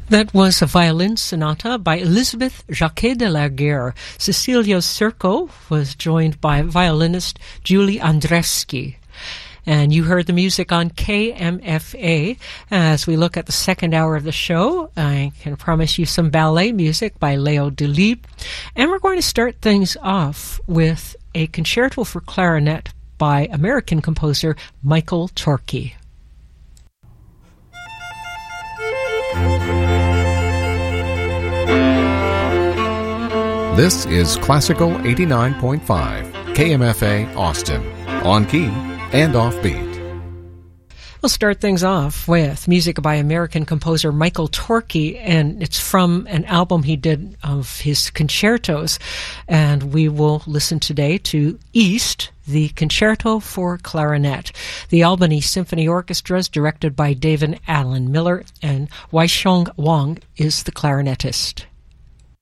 That was a violin sonata by Elizabeth Jacquet de la Guerre. Cecilio Circo was joined by violinist Julie Andreski. And you heard the music on KMFA. As we look at the second hour of the show, I can promise you some ballet music by Leo Delibes. And we're going to start things off with a concerto for clarinet by American composer Michael Torke. This is Classical 89.5, KMFA Austin, on key and offbeat. We'll start things off with music by American composer Michael Torke, and it's from an album he did of his concertos. And we will listen today to East, the Concerto for Clarinet. The Albany Symphony Orchestra is directed by David Allen Miller, and Wai-Sheng Wang is the clarinetist.